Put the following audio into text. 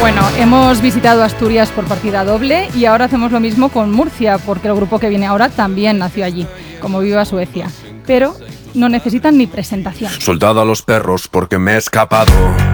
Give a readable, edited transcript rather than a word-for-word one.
Bueno, hemos visitado Asturias por partida doble y ahora hacemos lo mismo con Murcia, porque el grupo que viene ahora también nació allí, como Viva Suecia. Pero no necesitan ni presentación. Soldado a los perros porque me he escapado.